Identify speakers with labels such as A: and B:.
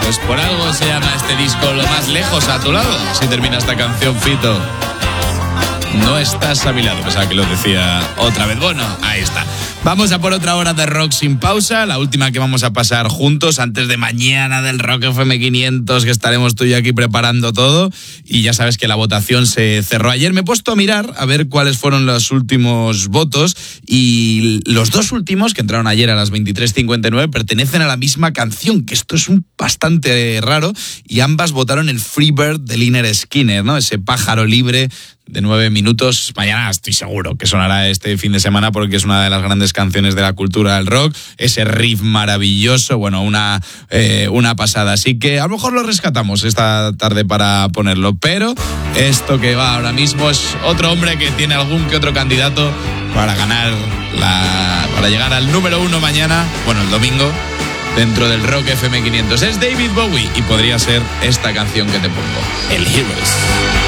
A: Pues por algo se llama este disco Lo más lejos a tu lado. Si termina esta canción, Fito. No estás a mi lado. Pensaba que lo decía otra vez. Bueno, ahí está. Vamos a por otra hora de rock sin pausa. La última que vamos a pasar juntos antes de mañana del Rock FM 500, que estaremos tú y yo aquí preparando todo. Y ya sabes que la votación se cerró ayer. Me he puesto a mirar a ver cuáles fueron los últimos votos. Y los dos últimos, que entraron ayer a las 23:59, pertenecen a la misma canción, que esto es bastante raro. Y ambas votaron el Freebird de Lynyrd Skynyrd, ¿no? Ese pájaro libre de 9 minutos. Mañana estoy seguro que sonará este fin de semana porque es una de las grandes canciones de la cultura del rock. Ese riff maravilloso, bueno, una pasada. Así que a lo mejor lo rescatamos esta tarde para ponerlo. Pero esto que va ahora mismo es otro hombre que tiene algún que otro candidato para ganar para llegar al número 1 mañana, bueno, el domingo, dentro del Rock FM 500. Es David Bowie y podría ser esta canción que te pongo, el Heroes.